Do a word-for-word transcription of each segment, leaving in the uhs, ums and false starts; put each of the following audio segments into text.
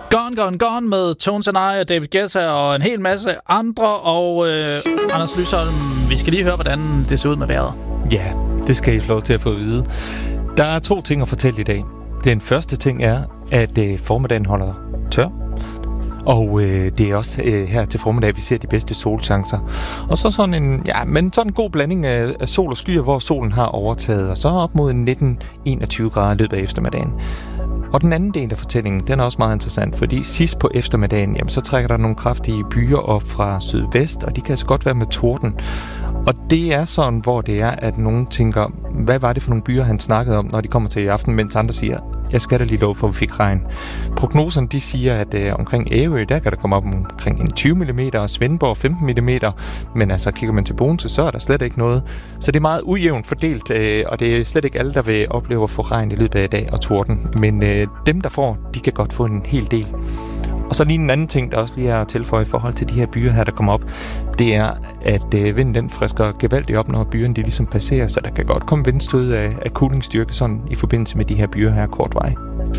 Gone, Gone, Gone med Tones and I og David Guetta og en hel masse andre. Og øh, Anders Lysholm, vi skal lige høre, hvordan det ser ud med vejret. Ja, det skal I få lov til at få at vide. Der er to ting at fortælle i dag. Den første ting er, at øh, formiddagen holder tør. Og øh, det er også øh, her til formiddag, vi ser de bedste solchancer. Og så sådan en, ja, men sådan en god blanding af, af sol og skyer, hvor solen har overtaget. Og så op mod nitten til enogtyve grader i løbet af eftermiddagen. Og den anden del af fortællingen, den er også meget interessant, fordi sidst på eftermiddagen, jamen, så trækker der nogle kraftige byer op fra sydvest, og de kan altså godt være med torden. Og det er sådan, hvor det er, at nogen tænker, hvad var det for nogle byer, han snakkede om, når de kommer til i aften, mens andre siger, jeg skal da lige love for, at vi fik regn. Prognoserne, de siger, at øh, omkring Ærø, der kan der komme op omkring en tyve millimeter, og Svendborg femten millimeter, men altså kigger man til Bogense, så er der slet ikke noget. Så det er meget ujævnt fordelt, øh, og det er slet ikke alle, der vil opleve at få regn i løbet af dag og torden. Men øh, dem, der får, de kan godt få en hel del. Og så lige en anden ting, der også lige er at tilføje i forhold til de her byer her, der kommer op, det er, at øh, vinden den frisker gevaldigt op, når byerne de ligesom passerer, så der kan godt komme vindstød af, af kulingsstyrke sådan i forbindelse med de her byer her kort vej.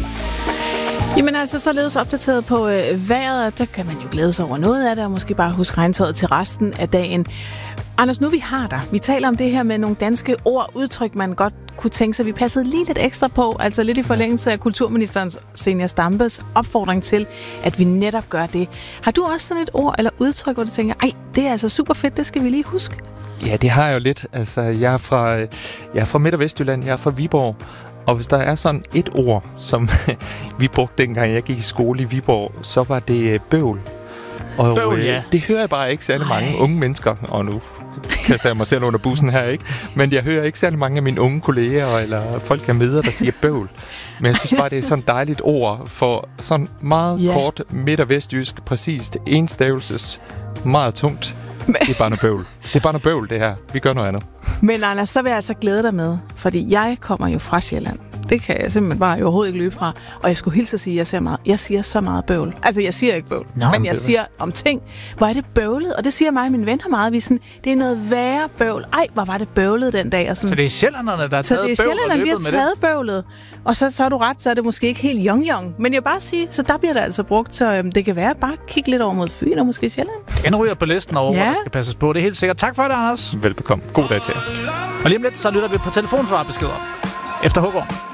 Jamen altså, således opdateret på øh, vejret, der kan man jo glæde sig over noget af det, og måske bare huske regntøjet til resten af dagen. Anders, nu vi har dig. Vi taler om det her med nogle danske ord, udtryk, man godt kunne tænke sig. Vi passede lige lidt ekstra på, altså lidt i forlængelse af kulturministerens Zenia Stampes opfordring til, at vi netop gør det. Har du også sådan et ord eller udtryk, hvor du tænker, ej, det er altså super fedt, det skal vi lige huske? Ja, det har jeg jo lidt. Altså, jeg er fra, jeg er fra Midt- og Vestjylland, jeg er fra Viborg. Og hvis der er sådan et ord, som vi brugte dengang jeg gik i skole i Viborg, så var det bøvl. Og bøvl, ja. øh, det hører jeg bare ikke særlig mange Ej. unge mennesker, og nu kaster jeg mig selv under bussen her, ikke? Men jeg hører ikke særlig mange af mine unge kolleger eller folk, jeg møder, der siger bøvl. Men jeg synes bare, det er sådan et dejligt ord for sådan meget yeah. kort midt- og vestjysk, præcist, enstavelses, meget tungt. Det er bare noget bøvl. Det er bare noget bøvl, det her. Vi gør noget andet. Men Anders, så vil jeg altså glæde dig med, fordi jeg kommer jo fra Sjælland. Det kan jeg simpelthen bare overhovedet ikke løbe fra. Og jeg skulle hilse at sige, at jeg siger, meget, jeg siger så meget bøvl. Altså, jeg siger ikke bøvl, Nå, men jeg siger om ting. Hvor er det bøvlet? Og det siger mig og mine venner meget. Vi er sådan, det er noget værre bøvl. Ej, hvor var det bøvlet den dag. Og sådan. Så det er sjællanderne, der har så taget det er bøvl og løbet vi har taget det? Bøvlet. Og så, så er du ret, så er det måske ikke helt young-young. Men jeg vil bare sige, så der bliver det altså brugt. Så øhm, det kan være bare kigge lidt over mod Fyn og måske Sjælland. Den ryger på listen over, ja. Hvor der skal passes på. Det er helt sikkert. Tak for det, Anders. Velbekomme. God dag til jer. Og lige om lidt, så lytter vi på telefonsvarbeskeder efter Hågård.